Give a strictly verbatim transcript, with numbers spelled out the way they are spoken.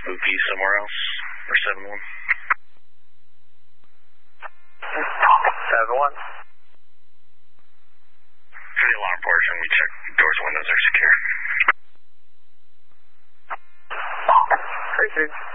move you somewhere else, or seven one. seven one. For the alarm portion, we check doors, windows are secure. Three six.